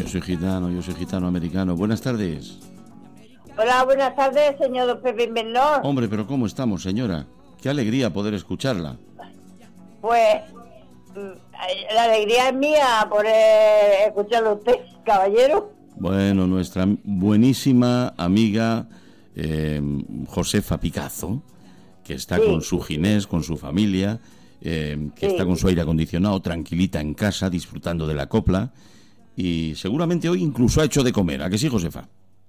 soy gitano americano. Buenas tardes. Hola, buenas tardes, señor Pepe Menor. Hombre, pero ¿cómo estamos, señora? Qué alegría poder escucharla. Pues la alegría es mía por escucharlo a usted, caballero. Bueno, nuestra buenísima amiga Josefa Picazo, que está con su ginés, con su familia, que está con su aire acondicionado, tranquilita en casa, disfrutando de la copla, y seguramente hoy incluso ha hecho de comer. ¿A que sí, Josefa?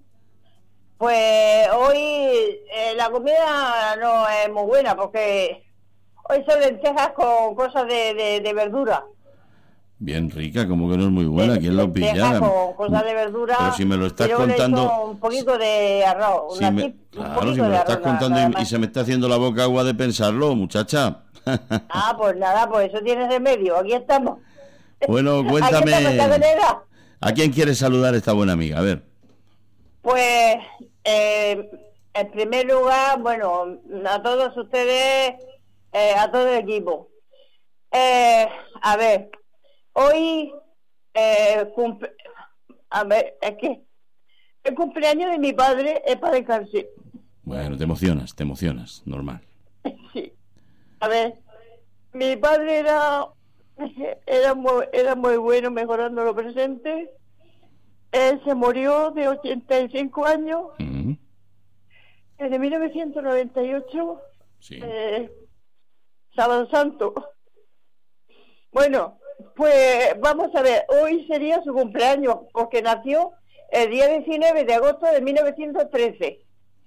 Pues hoy la comida no es muy buena, porque hoy son lentejas con cosas de verdura. Bien rica, como que no es muy buena. ¿Quién lo pilla? Con cosas de verdura. Pero si me lo estás contando, un poquito de arroz. Si me lo estás contando y se me está haciendo la boca agua de pensarlo, muchacha. Pues nada, pues eso tiene remedio. Aquí estamos. Bueno, cuéntame. ¿A quién quieres saludar esta buena amiga? A ver. Pues, en primer lugar, bueno, a todos ustedes, a todo el equipo. A ver. Hoy es que el cumpleaños de mi padre es para descansar. Bueno, te emocionas, normal. Sí. A ver, mi padre era muy bueno mejorando lo presente. Él se murió de 85 años en 1998, Sábado Santo. Bueno, pues vamos a ver, hoy sería su cumpleaños, porque nació el día 19 de agosto de 1913.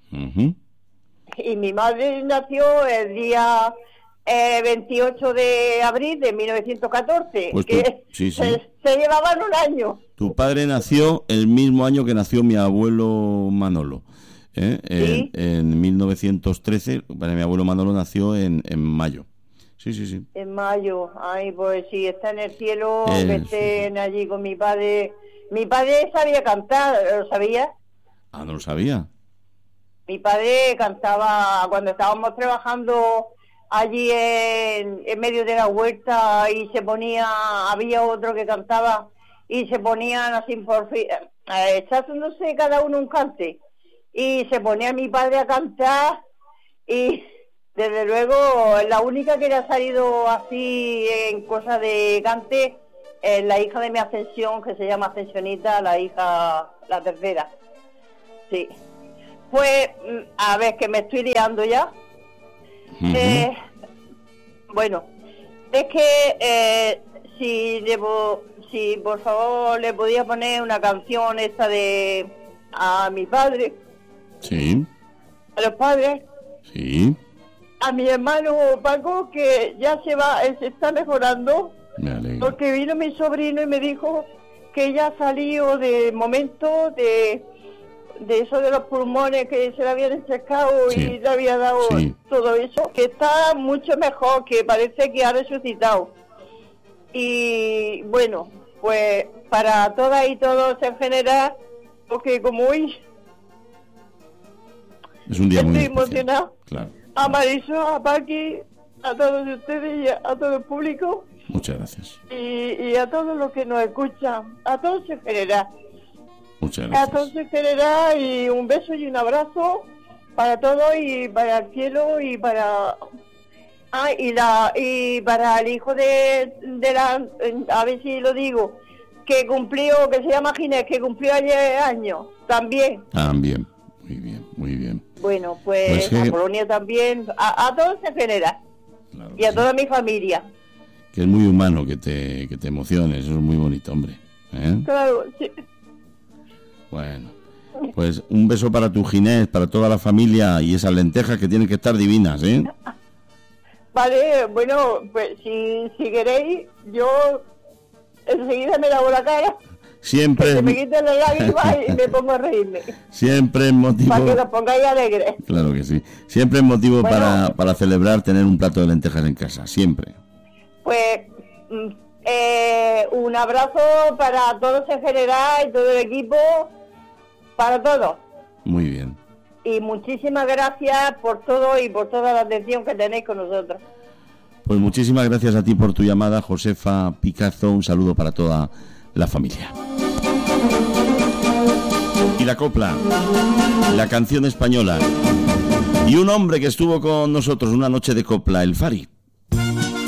Y mi madre nació el día 28 de abril de 1914, pues se llevaban un año. Tu padre nació el mismo año que nació mi abuelo Manolo. ¿Sí? En 1913, mi abuelo Manolo nació en mayo. Sí. En mayo, ay, pues sí, está en el cielo, que estén allí con mi padre. Mi padre sabía cantar, ¿lo sabía? Ah, ¿no lo sabía? Mi padre cantaba cuando estábamos trabajando allí en medio de la huerta, y se ponía, había otro que cantaba, y se ponían así por fin, echándose cada uno un cante, y se ponía mi padre a cantar, y desde luego la única que le ha salido así en cosas de cante es la hija de mi Ascensión, que se llama Ascensionita, la tercera. Sí. Pues, a ver, que me estoy liando ya. Bueno, es que si por favor le podía poner una canción esta a mi padre. Sí. A los padres. Sí. A mi hermano Paco, que ya él se está mejorando. Me alegro. Porque vino mi sobrino y me dijo que ya salió de momento de eso de los pulmones, que se le habían encharcado y le había dado todo eso, que está mucho mejor, que parece que ha resucitado. Y bueno, pues para todas y todos en general, porque como hoy es un día muy estoy emocionado, claro. A Marisol, a Paqui, a todos ustedes y a todo el público. Muchas gracias. Y a todos los que nos escuchan, a todos en general. Muchas gracias. A todos en general, y un beso y un abrazo para todos, y para el cielo, y para y para el hijo de la, a ver si lo digo, que se llama Ginés, que cumplió ayer años también. Muy bien. Bueno, pues a Polonia también, a todos en general. Claro, y a toda mi familia. Que es muy humano que te emociones, eso es muy bonito, hombre. Claro, sí. Bueno, pues un beso para tu Ginés, para toda la familia, y esas lentejas que tienen que estar divinas, ¿eh? Vale, bueno, pues si queréis, yo enseguida me lavo la cara. Siempre. Que se me quiten las lágrimas y me pongo a reírme. Siempre es motivo. Para que los pongáis alegres. Claro que sí. Siempre es motivo para celebrar tener un plato de lentejas en casa, siempre. Pues un abrazo para todos en general y todo el equipo, para todos. Muy bien. Y muchísimas gracias por todo y por toda la atención que tenéis con nosotros. Pues muchísimas gracias a ti por tu llamada, Josefa Picazo. Un saludo para toda la familia. Y la copla, la canción española. Y un hombre que estuvo con nosotros una noche de copla, el Fari.